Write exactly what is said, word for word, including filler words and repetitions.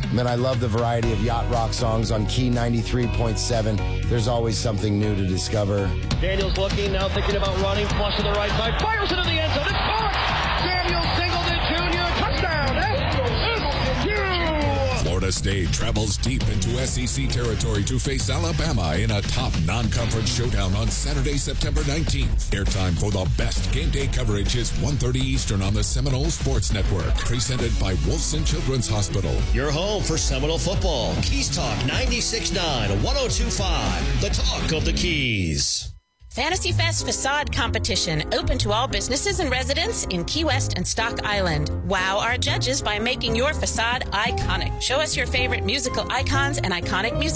And then I love the variety of yacht rock songs on Key ninety-three point seven. There's always something new to discover. Daniels looking, now thinking about running, flush to the right side, fires into the end zone. It's caught! Daniel Singleton Junior touchdown! S U! Florida State travels deep into S E C territory to face Alabama in a top non-conference showdown on Saturday, September nineteenth. Airtime for the best game day coverage is one thirty Eastern on the Seminole Sports Network. Presented by Wolfson Children's Hospital. Your home for Seminole football. Keys Talk ninety-six point nine, one oh two point five. The talk of the Keys. Fantasy Fest Facade Competition, open to all businesses and residents in Key West and Stock Island. Wow our judges by making your facade iconic. Show us your favorite musical icons and iconic music